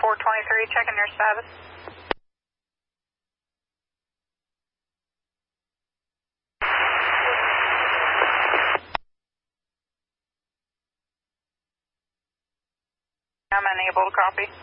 423, checking your status. I'm unable to copy.